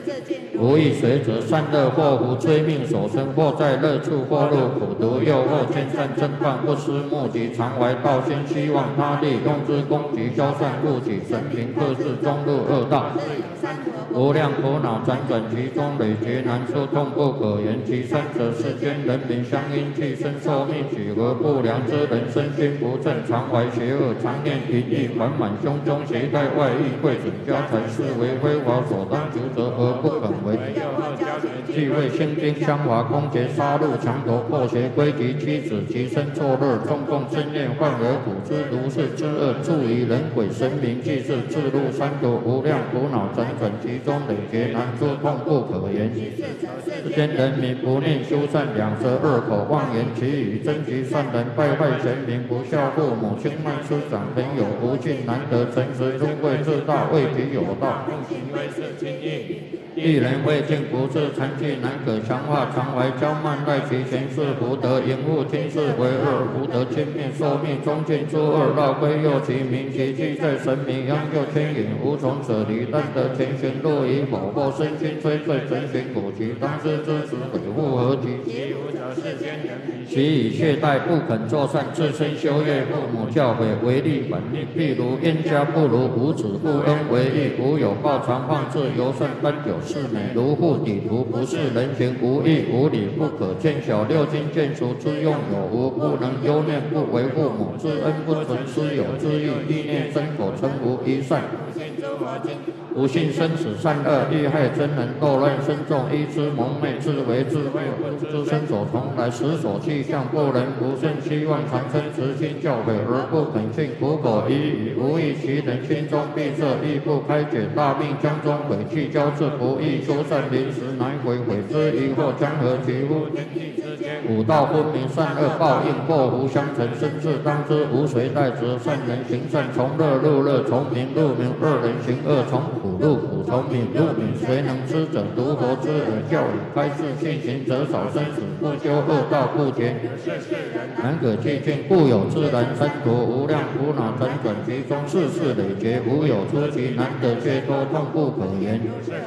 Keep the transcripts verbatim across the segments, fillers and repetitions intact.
无以随者善恶祸福追命所生，或在乐处，或入苦毒诱惑，千善正犯，不思目及，常怀道心，希望他利，用之攻击，消散护己，神平克制，终入恶道。无量苦恼辗转其中，累劫难出，痛不可言。其三者，世间人民相因寄生，受命许何不良之人，身心不正，常怀邪恶，常念淫意，缓满胸中，携带外衣，贵准家财，是为非法所当求者，而不肯为。既为兴兵相华，攻劫杀戮，强夺破邪归及妻子，其身作乐，中共正念，患而苦之如是之恶，助于人鬼神明，即是自入三途，无量苦恼辗转其中，累劫难出，痛不可言。世间人民不念修善，两舌恶口妄言其语，争其善人，败坏贤明，不孝父母，轻慢师长，朋友不敬，难得诚实，聪慧自大，为己有道，用行为是轻易。一人未尽不治，残疾难可强化，常怀骄慢，赖其前世福德，淫恶轻视为恶，福德轻灭，寿命中尽诸恶，绕归右其名，其迹在神明，央就牵引，无从舍离，但得前旋，若以否或身心摧碎，成寻苦其当知之时，悔复何及？其无者世间人民，其以懈怠不肯作善，自身修业，父母教诲，违逆本命，譬如冤家不如无子，不恩为义，无有报常放置，尤甚奔酒。是美如护底图，不是人情，无义无理，不可见小。六经见除之用有无？不能忧念，不为父母之恩，不存师友之意，意念身口成无一善。不信生死善恶，欲害真人，斗乱深重，依之蒙昧，自为自卫，知身所从来，实所气象，不能不顺，希望长生慈心教诲，而不肯信，苦口依语，无益其人，心中闭塞，亦不开解，大病将中，悔气交织，不义修善，临时难悔，悔之疑惑，将何其乎？五道分明，善恶报应，祸福相承，生至当知，无谁代责。善人行善，从乐入乐，从明入明；恶人行恶，从苦入苦，从敏入敏。谁能知者？独佛之耳教语，开示信行者少生死，不修恶道，不结难可寂静，故有自然三途，无量苦恼辗转其中，世事累劫，无有出期，难得解脱，痛不可言。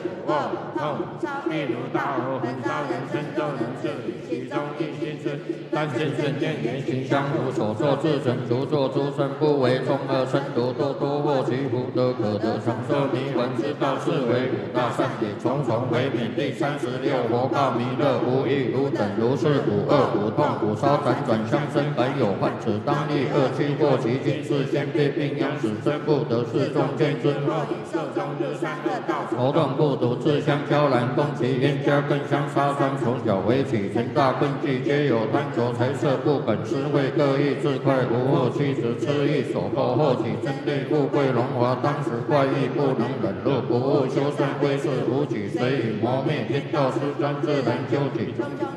譬如大河横烧人生，都能治理其中一心之，但见正见言行相符，所作自成，除作诸身，不为众恶生毒，多多获其福德，可得长寿弥文之道，是为五大善解，重重为免。第三十六佛告弥勒，无欲如等如是，五恶五痛五烧辗转相生，本有患此当立恶趣，或其今世先被病殃，使真不得是众见之后，受中日善恶道，头痛不独自相交然，攻其冤家更相杀伤，从小为起，成大困忌，皆有贪求财色，不肯施惠，各异自快，无恶妻子痴意所迫，后起争利，富贵荣华，当时怪异，不能忍辱，不务修善，归世无举，随以磨灭，天道失专，自然究己。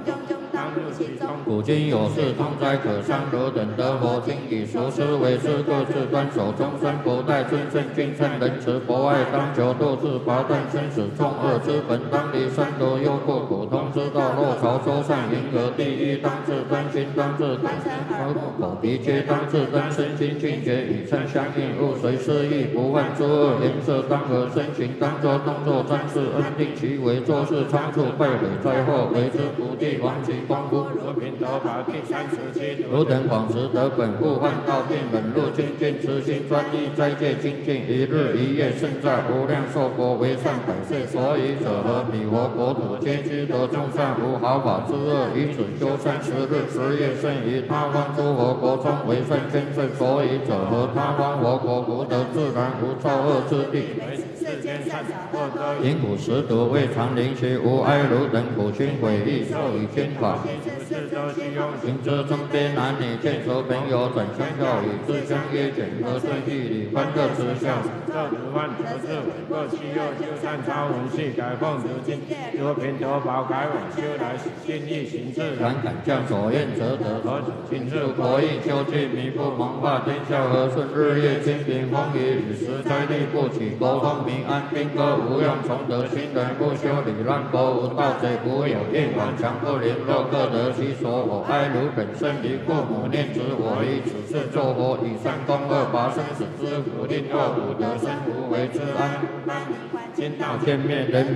古今有事，通哉可伤，汝等得佛经，以熟思为师，各自端守终身，不待尊圣君圣仁慈，博爱当求度自拔断生死众恶之本，当离三途忧怖苦通之道，若朝周善迎合第一，当自端心，当自口口鼻皆当自端，身心净洁，与称相应，勿随失意，不犯诸恶，颜色当合，身形当作动作专事，恩定其为，做事仓促，败毁灾祸，为之不地，亡其光复。如品头法第三十七，汝等广识得本，不患道病，忍辱精进，慈心专一，斋戒精进，一日一夜胜在无量寿佛，为善百岁，所以者何？彼佛国土皆知得众善，无毫法之恶，以此修善十日十夜胜于他方诸佛国中为善千岁，所以者何？他方佛国福德自然无造恶之地，因苦食毒，未尝灵其无哀汝等苦心毁义，受以天法。行之中边男女，见熟朋友，转相告语，自相约卷，和顺义理，欢乐慈笑。这如万得智慧，各其右修善超文系，改奉如经，如平头宝改往修来，心意行自然，敢将所愿则得。何请入国义，修具弥不蒙化，天下和顺，日夜清平，风雨雨时灾地不起，国通民安，兵戈无用，从得新人不修理，乱国无盗贼，不有业往强不灵，若各得其所，我哀汝等生离父母，念子我以此事作佛，以善攻恶拔生死之苦，令恶苦得生无为之安。今道天灭人民。